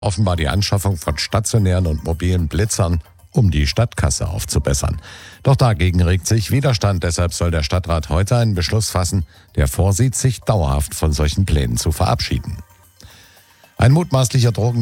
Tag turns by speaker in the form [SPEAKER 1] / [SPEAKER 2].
[SPEAKER 1] offenbar die Anschaffung von stationären und mobilen Blitzern, um die Stadtkasse aufzubessern. Doch dagegen regt sich Widerstand. Deshalb soll der Stadtrat heute einen Beschluss fassen, der vorsieht, sich dauerhaft von solchen Plänen zu verabschieden. Ein mutmaßlicher